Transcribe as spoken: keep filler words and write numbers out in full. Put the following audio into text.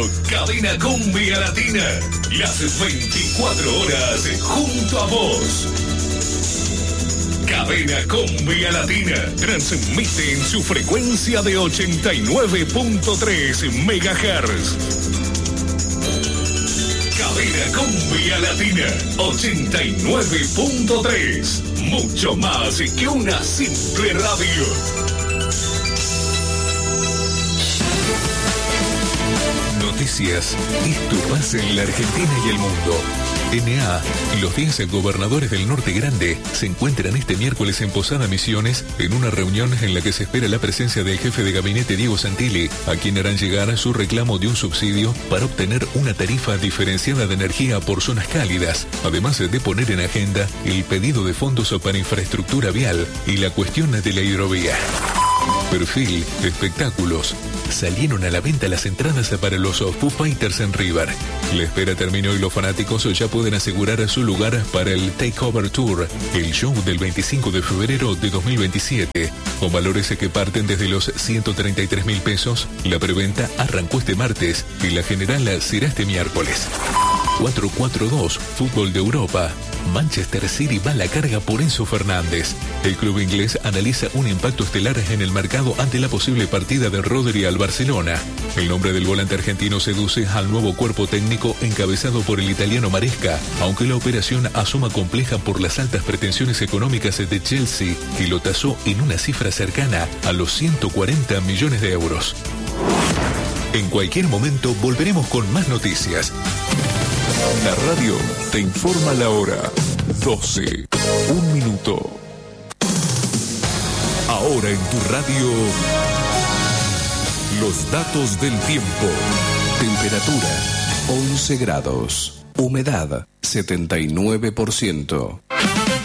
Cadena Cumbia Latina. Las veinticuatro horas junto a vos. Cadena Cumbia Latina transmite en su frecuencia de ochenta y nueve punto tres megahertz. Cadena Cumbia Latina ochenta y nueve punto tres. Mucho más que una simple radio. Noticias, esto pasa en la Argentina y el mundo. N A, los diez gobernadores del Norte Grande se encuentran este miércoles en Posada Misiones en una reunión en la que se espera la presencia del jefe de gabinete Diego Santilli, a quien harán llegar su reclamo de un subsidio para obtener una tarifa diferenciada de energía por zonas cálidas, además de poner en agenda el pedido de fondos para infraestructura vial y la cuestión de la hidrovía. Perfil, espectáculos. Salieron a la venta las entradas para los Foo Fighters en River. La espera terminó y los fanáticos ya pueden asegurar su lugar para el Takeover Tour, el show del veinticinco de febrero de dos mil veintisiete. Con valores que parten desde los ciento treinta y tres mil pesos, la preventa arrancó este martes y la general será este miércoles. cuatro cuatro dos, Fútbol de Europa. Manchester City va a la carga por Enzo Fernández. El club inglés analiza un impacto estelar en el mercado ante la posible partida de Rodri al Barcelona. El nombre del volante argentino seduce al nuevo cuerpo técnico encabezado por el italiano Maresca, aunque la operación asoma compleja por las altas pretensiones económicas de Chelsea, que lo tasó en una cifra cercana a los ciento cuarenta millones de euros. En cualquier momento volveremos con más noticias. La radio te informa la hora. doce. Un minuto. Ahora en tu radio, los datos del tiempo. Temperatura, once grados. Humedad, setenta y nueve por ciento.